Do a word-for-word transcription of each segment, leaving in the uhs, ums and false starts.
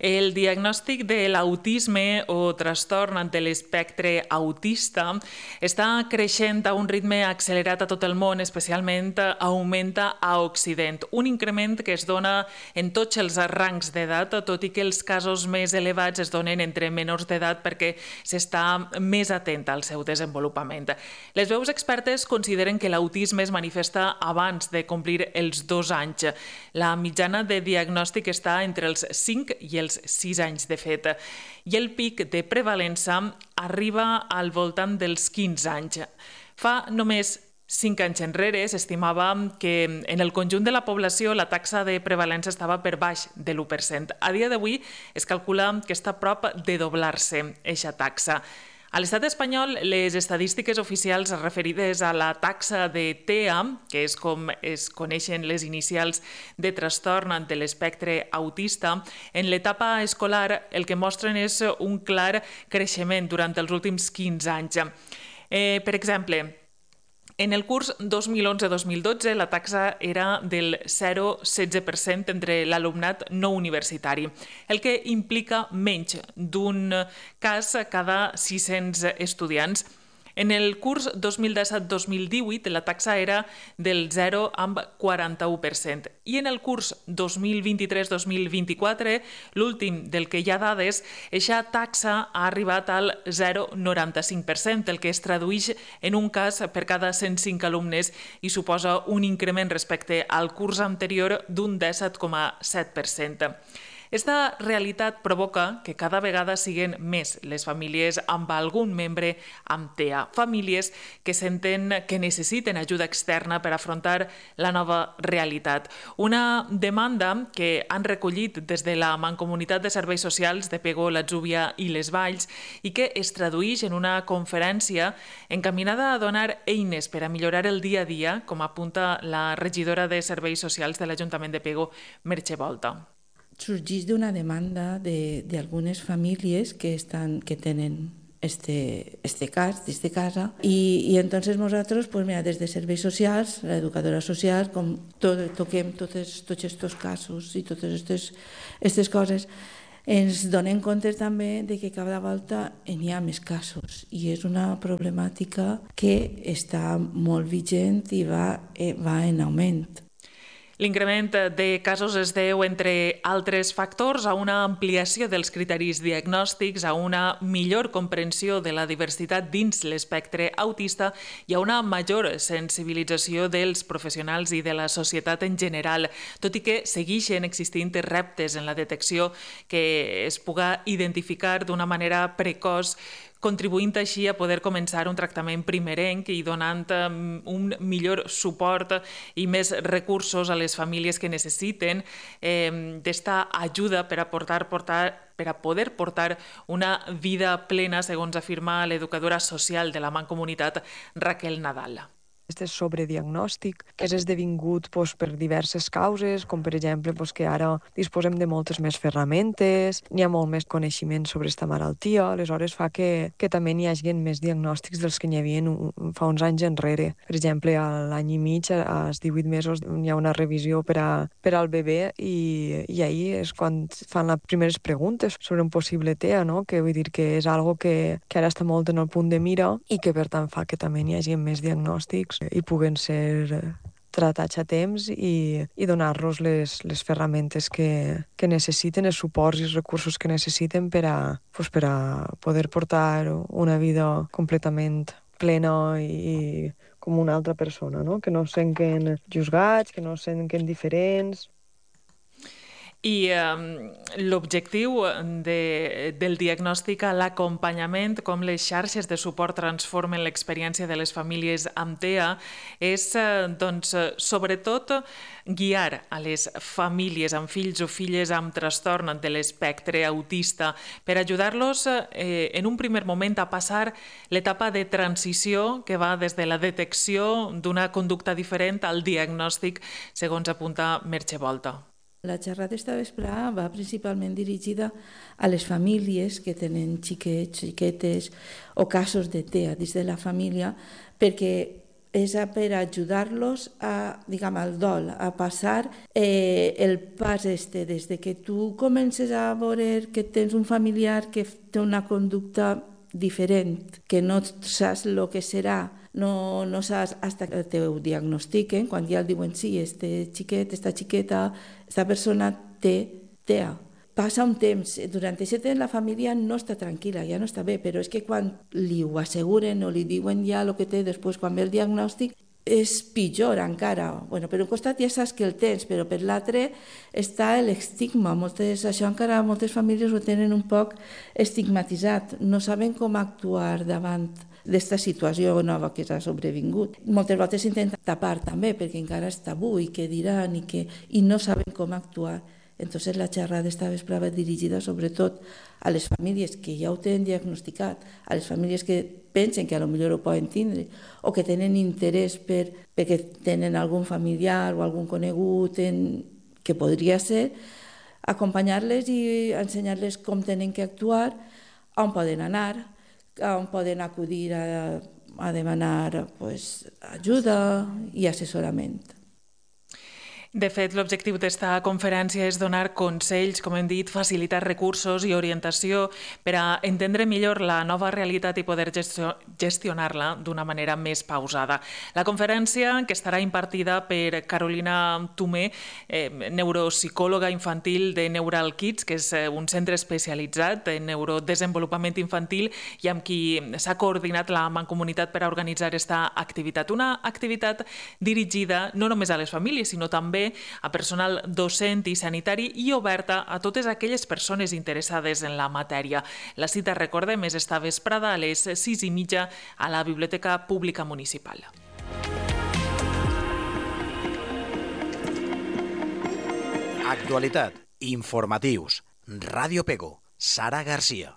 El diagnòstic de l'autisme o trastorn de l'espectre autista està creixent a un ritme accelerat a tot el món, especialment augmenta a Occident. Un increment que es dona en tots els rangs d'edat, tot i que els casos més elevats es donen entre menors d'edat perquè s'està més atent al seu desenvolupament. Les veus expertes consideren que l'autisme es manifesta abans de complir els dos anys. La mitjana de diagnòstic està entre els cinc i els sis anys de fet, i el pic de prevalença arriba al voltant dels quinze anys. Fa només cinc anys enrere s'estimava que en el conjunt de la població la taxa de prevalença estava per baix de l'u per cent. A dia d'avui es calcula que està a prop de doblar-se aquesta taxa. A l'estat espanyol, les estadístiques oficials referides a la taxa de T E A, que és com es coneixen les inicials de trastorn de l'espectre autista, en l'etapa escolar el que mostren és un clar creixement durant els últims quinze anys. Eh, per exemple, en el curs dos mil onze dos mil dotze la taxa era del zero coma setze per cent entre l'alumnat no universitari, el que implica menys d'un cas cada sis-cents estudiants. En el curs dos mil disset dos mil divuit la taxa era del zero coma quaranta-u per cent i en el curs dos mil vint-i-tres dos mil vint-i-quatre, l'últim del que hi ha dades, aquesta taxa ha arribat al zero coma noranta-cinc per cent, el que es tradueix en un cas per cada cent cinc alumnes i suposa un increment respecte al curs anterior d'un disset coma set per cent. Esta realitat provoca que cada vegada siguin més les famílies amb algun membre amb T E A, famílies que senten que necessiten ajuda externa per afrontar la nova realitat. Una demanda que han recollit des de la Mancomunitat de Serveis Socials de Pego, l'Atzúbia i les Valls i que es tradueix en una conferència encaminada a donar eines per a millorar el dia a dia, com apunta la regidora de Serveis Socials de l'Ajuntament de Pego, Merche Volta. Surgeix d'una demanda de, de algunes famílies que, estan, que tenen este, este cas, d'este casa, i, i entonces nosaltres, pues mira, des de serveis socials, la educadora social, com to, toquem totes, tots aquests casos i totes aquestes, aquestes coses, ens donem compte també de que cada volta n'hi ha més casos i és una problemàtica que està molt vigent i va, va en augment. L'increment de casos es deu, entre altres factors, a una ampliació dels criteris diagnòstics, a una millor comprensió de la diversitat dins l'espectre autista i a una major sensibilització dels professionals i de la societat en general, tot i que segueixen existint reptes en la detecció que es puga identificar d'una manera precoç, contribuint així a poder començar un tractament primerenc i donant un millor suport i més recursos a les famílies que necessiten eh, d'esta ajuda per a, portar, portar, per a poder portar una vida plena, segons afirma l'educadora social de la Mancomunitat, Raquel Nadal. Este sobrediagnòstic que és esdevingut pues, per diverses causes, com per exemple pues, que ara disposem de moltes més ferramentes, n'hi ha molt més coneixement sobre aquesta malaltia, aleshores fa que, que també n'hi hagi més diagnòstics dels que n'hi havia fa uns anys enrere. Per exemple, a l'any i mig, als divuit mesos, hi ha una revisió per, a, per al bebè i, i ahir és quan fan les primeres preguntes sobre un possible T E A, no? Que vull dir que és algo que, que ara està molt en el punt de mira i que per tant fa que també n'hi hagi més diagnòstics i puguen ser tratats a temps i, i donar-los les, les ferramentes que, que necessiten, els suports i els recursos que necessiten per a, pues, per a poder portar una vida completament plena i com una altra persona, no? Que no es senten juzgats, que no es senten diferents. I eh, l'objectiu de, del diagnòstic a l'acompanyament, com les xarxes de suport transformen l'experiència de les famílies amb T E A, és eh, doncs, sobretot guiar a les famílies amb fills o filles amb trastorn de l'espectre autista per ajudar-los eh, en un primer moment a passar l'etapa de transició que va des de la detecció d'una conducta diferent al diagnòstic, segons apunta Merche Volta. La xerrada esta vesprada va principalment dirigida a les famílies que tenen xiquets, xiquetes o casos de T E A dins de la família, perquè és per ajudar-los a, diguem, al dol, a passar eh, el pas este, des de que tu comences a veure que tens un familiar que té una conducta diferent, que no saps el que serà, no, no saps fins que te ho diagnostiquen, quan ja el diuen sí, este xiquet, esta xiqueta, esta persona té T E A. Passa un temps, durant aquest temps la família no està tranquil·la, ja no està bé, però és que quan li ho asseguren o li diuen ja el que té, després quan ve el diagnòstic, és pitjor encara. Bueno, per un costat ja saps que el tens, però per l'altre està l'estigma. Moltes, això encara moltes famílies ho tenen un poc estigmatitzat, no saben com actuar davant d'esta situació nova que s'ha sobrevingut. Moltes vegades s'intenta tapar també, perquè encara és tabú i què diran i, que, i no saben com actuar. Entonces la xerrada esta vespre va dirigida sobretot a les famílies que ja ho tenen diagnosticat, a les famílies que pensen que a lo millor ho poden tindre o que tenen interès per, perquè tenen algun familiar o algun conegut en, que podria ser, acompanyar-les i ensenyar-les com tenen que actuar, on poden anar, on poden acudir a, a demanar pues, ajuda i assessorament. De fet, l'objectiu d'esta conferència és donar consells, com hem dit, facilitar recursos i orientació per a entendre millor la nova realitat i poder gestionar-la d'una manera més pausada. La conferència, que estarà impartida per Carolina Tomé, eh, neuropsicòloga infantil de Neural Kids, que és un centre especialitzat en neurodesenvolupament infantil i amb qui s'ha coordinat la Mancomunitat per a organitzar aquesta activitat. Una activitat dirigida no només a les famílies, sinó també a personal docent i sanitari i oberta a totes aquelles persones interessades en la matèria. La cita, recordem, és esta vesprada a les sis i mitja a la Biblioteca Pública Municipal. Actualitat, informatius, Ràdio Pego, Sara Garcia.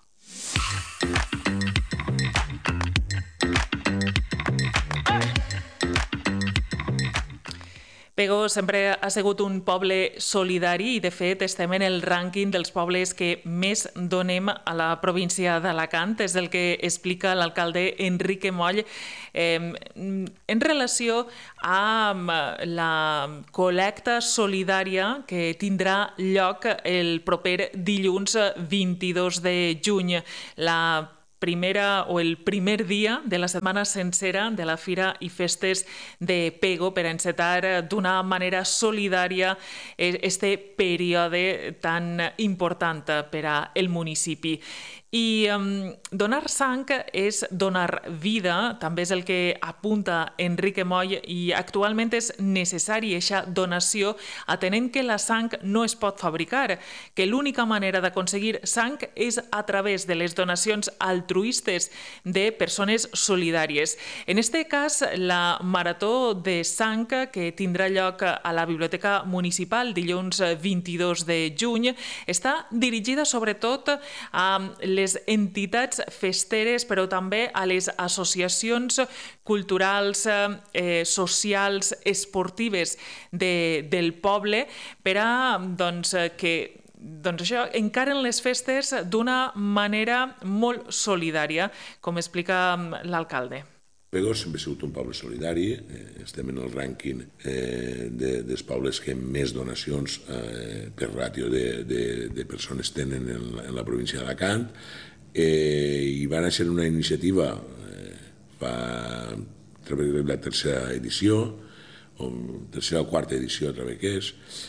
Pego sempre ha sigut un poble solidari i, de fet, estem en el rànquing dels pobles que més donem a la província d'Alacant. És el que explica l'alcalde Enrique Moll eh, en relació amb la col·lecta solidària que tindrà lloc el proper dilluns vint-i-dos de juny. La primera o el primer dia de la setmana sencera de la Fira i Festes de Pego per encetar d'una manera solidària este període tan important per al municipi. I um, donar sang és donar vida, també és el que apunta Enrique Moll, i actualment és necessari aquesta donació, atenent que la sang no es pot fabricar, que l'única manera d'aconseguir sang és a través de les donacions altruistes de persones solidàries. En aquest cas, la Marató de Sang, que tindrà lloc a la Biblioteca Municipal dilluns vint-i-dos de juny, està dirigida sobretot a les entitats festeres, però també a les associacions culturals, eh, socials, esportives de, del poble, per a doncs, que doncs això, encaren les festes d'una manera molt solidària, com explica l'alcalde. Pego sempre ha sigut un poble solidari, eh, estem en el rànquing eh, de, dels pobles que més donacions eh, per ràtio de, de, de persones tenen en la, en la província d'Alacant, eh, i va néixer una iniciativa eh, fa a través de la tercera edició, o tercera o quarta edició a través que és,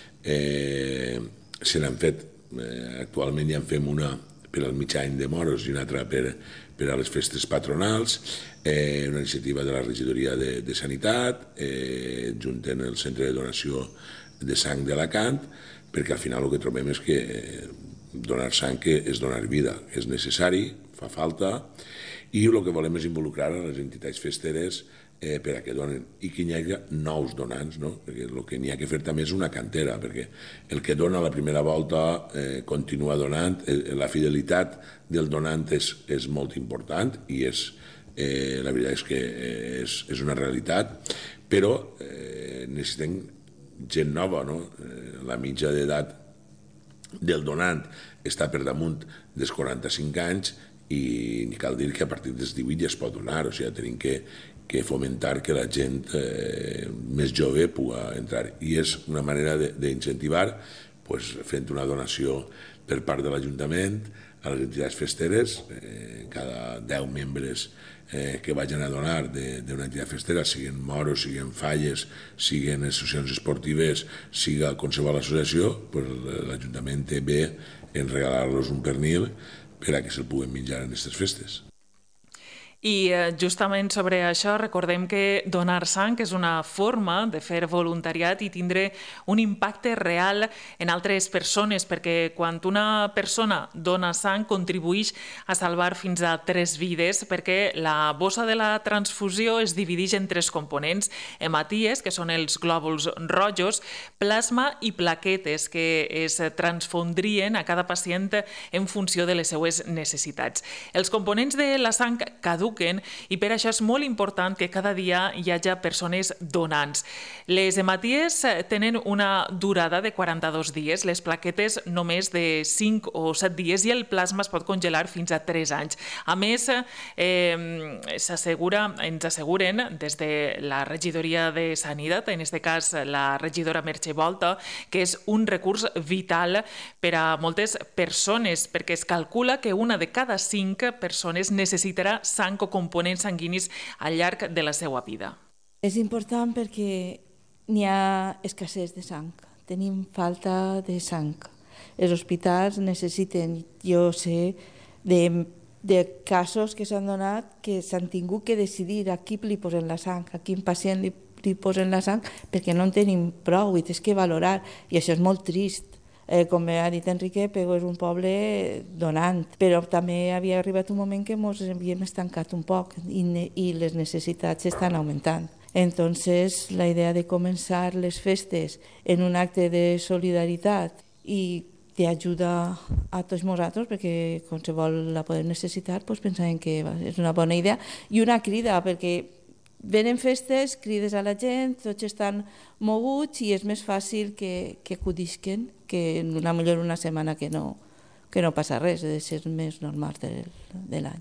eh, se n'han fet, eh, actualment ja en fem una per al mig any de Moros i una altra per, per a les festes patronals, eh, una iniciativa de la regidoria de, de Sanitat, eh, junten el centre de donació de sang d'Alacant, perquè al final el que trobem és que eh, donar sang és donar vida, és necessari, fa falta, i el que volem és involucrar a les entitats festeres eh, per a que donen, i que hi hagi nous donants, no? Perquè el que n'hi ha que fer també és una cantera, perquè el que dona la primera volta eh, continua donant, eh, la fidelitat del donant és, és molt important i és, eh, la veritat és que és, és una realitat, però eh, necessitem gent nova, no? Eh, la mitja d'edat del donant està per damunt dels quaranta-cinc anys i ni cal dir que a partir dels divuit ja es pot donar, o sigui, tenim que que fomentar que la gent eh, més jove pugui entrar. I és una manera d'incentivar pues, fent una donació per part de l'Ajuntament a les entitats festeres, eh, cada deu membres eh, que vagin a donar d'una entitat festera, siguin moros, siguin falles, siguin associacions esportives, siga qualsevol associació, pues, l'Ajuntament té bé en regalar-los un pernil per a que se'l puguen menjar en aquestes festes. I justament sobre això recordem que donar sang és una forma de fer voluntariat i tindre un impacte real en altres persones, perquè quan una persona dona sang contribueix a salvar fins a tres vides, perquè la bossa de la transfusió es divideix en tres components: hematies, que són els glòbuls rojos, plasma i plaquetes, que es transfondrien a cada pacient en funció de les seues necessitats. Els components de la sang caduquen i per això és molt important que cada dia hi hagi persones donants. Les hematies tenen una durada de quaranta-dos dies, les plaquetes només de cinc o set dies i el plasma es pot congelar fins a tres anys. A més, eh, s'assegura, ens asseguren des de la regidoria de Sanitat, en aquest cas la regidora Merche Volta, que és un recurs vital per a moltes persones, perquè es calcula que una de cada cinc persones necessitarà sang o components sanguinis al llarg de la seva vida. És important perquè n'hi ha escassez de sang, tenim falta de sang. Els hospitals necessiten, jo sé, de, de casos que s'han donat que s'han tingut que decidir a qui li posen la sang, a quin pacient li, li posen la sang, perquè no en tenim prou i tens que valorar, i això és molt trist. Eh, com ha dit Enrique, Pego és un poble donant, però també havia arribat un moment que ens havíem estancat un poc i, i les necessitats estan augmentant. Entonces, la idea de començar les festes en un acte de solidaritat i d'ajuda a tots nosaltres, perquè qualsevol la podem necessitar, doncs pensàvem que és una bona idea i una crida, perquè venen festes, crides a la gent, tots estan moguts i és més fàcil que, que acudisquen que una, millor una setmana que no, que no passa res, ha de ser més normal de, de l'any.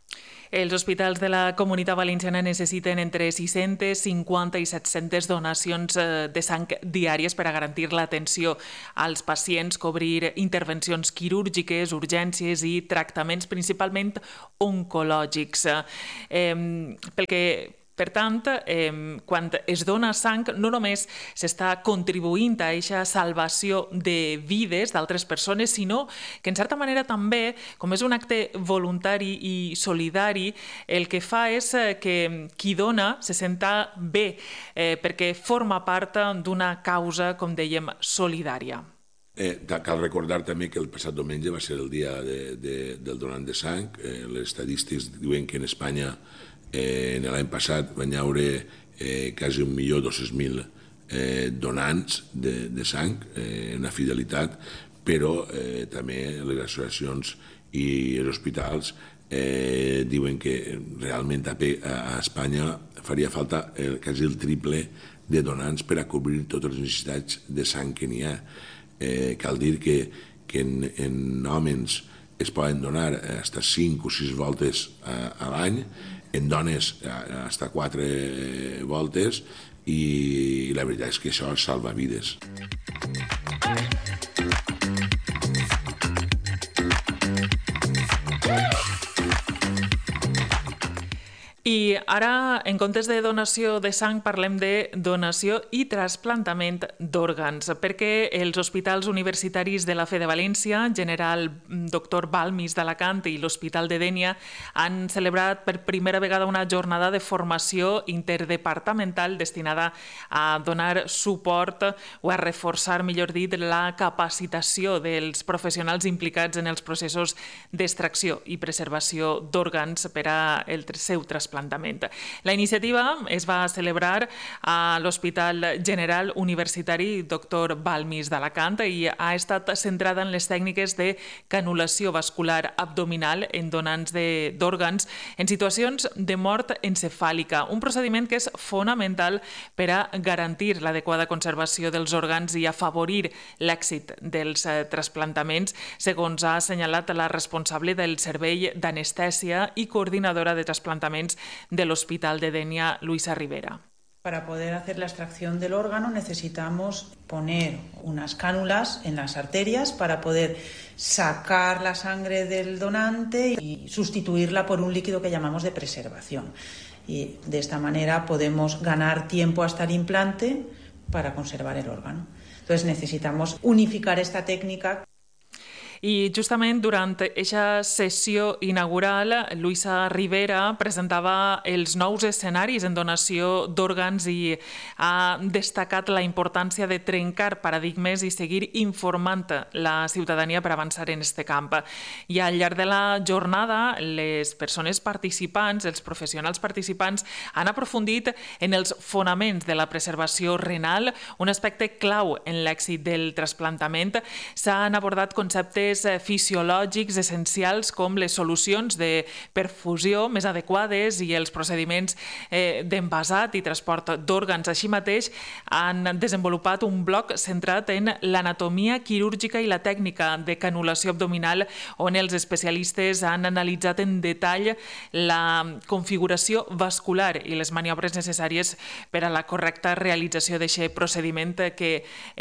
Els hospitals de la Comunitat Valenciana necessiten entre sis-centes cinquanta i set-centes donacions de sang diàries per a garantir l'atenció als pacients, cobrir intervencions quirúrgiques, urgències i tractaments principalment oncològics. Eh, pel que Per tant, eh, quan es dona sang, no només s'està contribuint a aquesta salvació de vides d'altres persones, sinó que, en certa manera, també, com és un acte voluntari i solidari, el que fa és que qui dona se senta bé, eh, perquè forma part d'una causa, com dèiem, solidària. Eh, cal recordar també que el passat diumenge va ser el dia de, de, del donant de sang. Eh, les estadístiques diuen que en Espanya Eh, l'any passat van haure eh, quasi un milió dos-cents mil eh, donants de, de sang, eh, una fidelitat, però eh, també les associacions i els hospitals eh, diuen que realment a, a Espanya faria falta eh, quasi el triple de donants per a cobrir totes les necessitats de sang que n'hi ha. Eh, cal dir que, que en, en homes es poden donar fins a cinc o sis voltes a, a l'any, en dones fins a quatre voltes, i la veritat és que això salva vides. I ara, en comptes de donació de sang, parlem de donació i trasplantament d'òrgans, perquè els hospitals universitaris de la Fe de València, General doctor Balmis d'Alacant i l'Hospital de Dénia han celebrat per primera vegada una jornada de formació interdepartamental destinada a donar suport o a reforçar, millor dit, la capacitació dels professionals implicats en els processos d'extracció i preservació d'òrgans per al seu trasplantament. La iniciativa es va celebrar a l'Hospital General Universitari doctor Balmis d'Alacant i ha estat centrada en les tècniques de canulació vascular abdominal en donants d'òrgans en situacions de mort encefàlica, un procediment que és fonamental per a garantir l'adequada conservació dels òrgans i afavorir l'èxit dels trasplantaments, segons ha assenyalat la responsable del Servei d'Anestèsia i coordinadora de trasplantaments de l'Hospital de Dénia, Luisa Rivera. Para poder hacer la extracción del órgano necesitamos poner unas cánulas en las arterias para poder sacar la sangre del donante y sustituirla por un líquido que llamamos de preservación. Y de esta manera podemos ganar tiempo hasta el implante para conservar el órgano. Entonces necesitamos unificar esta técnica. I justament durant aquesta sessió inaugural, Luisa Rivera presentava els nous escenaris en donació d'òrgans i ha destacat la importància de trencar paradigmes i seguir informant la ciutadania per avançar en aquest camp. I al llarg de la jornada, les persones participants, els professionals participants, han aprofundit en els fonaments de la preservació renal, un aspecte clau en l'èxit del trasplantament. S'han abordat conceptes fisiològics essencials com les solucions de perfusió més adequades i els procediments d'envasat i transport d'òrgans. Així mateix, han desenvolupat un bloc centrat en l'anatomia quirúrgica i la tècnica de canulació abdominal, on els especialistes han analitzat en detall la configuració vascular i les maniobres necessàries per a la correcta realització d'aquest procediment que,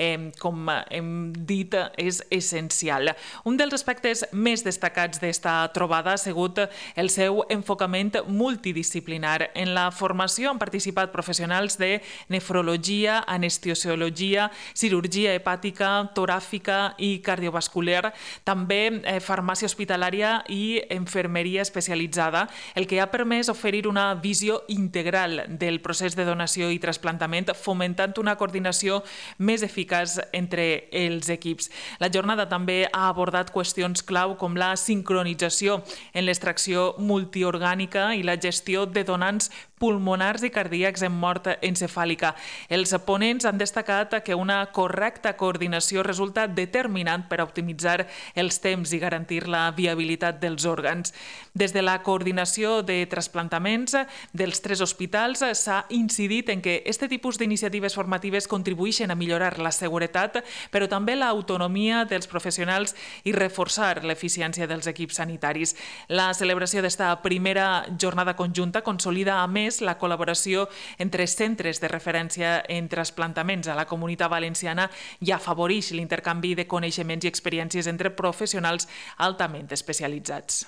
com hem dit, és essencial. Un dels aspectes més destacats d'esta trobada ha sigut el seu enfocament multidisciplinar. En la formació han participat professionals de nefrologia, anestesiologia, cirurgia hepàtica, toràfica i cardiovascular, també farmàcia hospitalària i infermeria especialitzada, el que ha permès oferir una visió integral del procés de donació i trasplantament, fomentant una coordinació més eficaç entre els equips. La jornada també ha abordat qüestions clau com la sincronització en l'extracció multiorgànica i la gestió de donants pulmonars i cardíacs en mort encefàlica. Els ponents han destacat que una correcta coordinació resulta determinant per optimitzar els temps i garantir la viabilitat dels òrgans. Des de la coordinació de trasplantaments dels tres hospitals s'ha incidit en que aquest tipus d'iniciatives formatives contribueixen a millorar la seguretat, però també l'autonomia dels professionals i reforçar l'eficiència dels equips sanitaris. La celebració d'esta primera jornada conjunta consolida a més la col·laboració entre centres de referència en trasplantaments a la Comunitat Valenciana i afavoreix l'intercanvi de coneixements i experiències entre professionals altament especialitzats.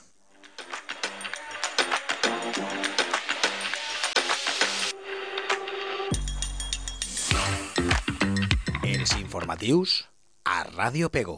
Els informatius a Ràdio Pego.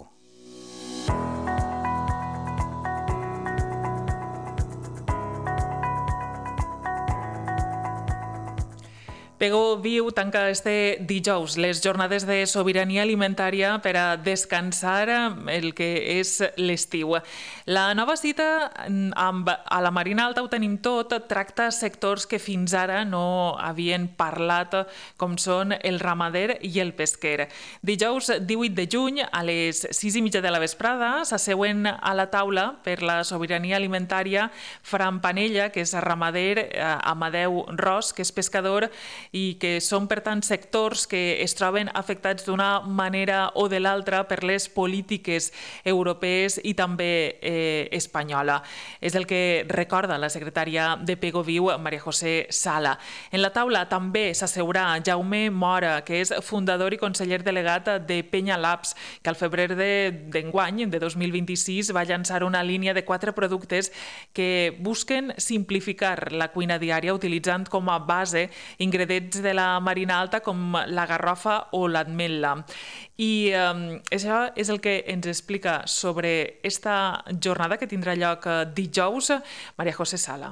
Pego Viu tanca este dijous les jornades de sobirania alimentària per a descansar el que és l'estiu. La nova cita amb a la Marina Alta ho tenim tot, tracta sectors que fins ara no havien parlat, com són el ramader i el pesquer. Dijous divuit de juny, a les sis i mitja de la vesprada, s'asseuen a la taula per la sobirania alimentària Fran Panella, que és ramader, Amadeu Ros, que és pescador, i que són, per tant, sectors que es troben afectats d'una manera o de l'altra per les polítiques europees i també eh, espanyola. És el que recorda la secretària de Pego Viu, Maria José Sala. En la taula també s'asseurà Jaume Mora, que és fundador i conseller delegat de Penya Labs, que al febrer d'enguany, de dos mil vint-i-sis, va llançar una línia de quatre productes que busquen simplificar la cuina diària utilitzant com a base ingredients de la Marina Alta com la garrofa o l'ametlla. I eh, això és el que ens explica sobre esta jornada que tindrà lloc dijous Maria José Sala.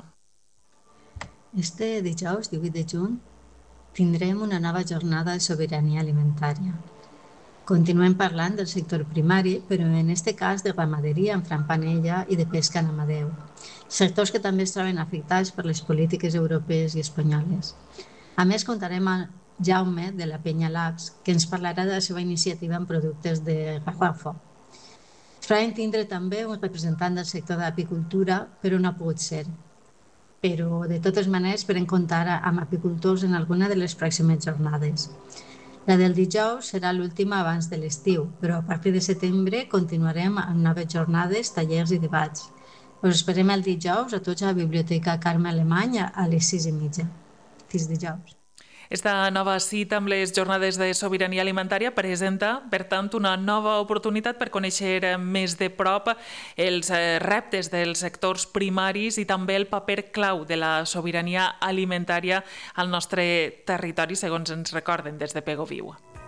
Este dijous, divuit de juny, tindrem una nova jornada de sobirania alimentària. Continuem parlant del sector primari, però en aquest cas de ramaderia en Fran Panella i de pesca en Amadeu, sectors que també es troben afectats per les polítiques europees i espanyoles. A més, comptarem amb Jaume de la Penya Labs, que ens parlarà de la seva iniciativa en productes de garrofa. Farem tindre també un representant del sector de l'apicultura, però no ha pogut ser. Però, de totes maneres, esperem comptar amb apicultors en alguna de les pròximes jornades. La del dijous serà l'última abans de l'estiu, però a partir de setembre continuarem amb noves jornades, tallers i debats. Us esperem el dijous a tots a la Biblioteca Carme Alemanya a les sis i mitja. Fins dijous. Esta nova cita amb les jornades de sobirania alimentària presenta, per tant, una nova oportunitat per conèixer més de prop els reptes dels sectors primaris i també el paper clau de la sobirania alimentària al nostre territori, segons ens recorden des de Pego Viu.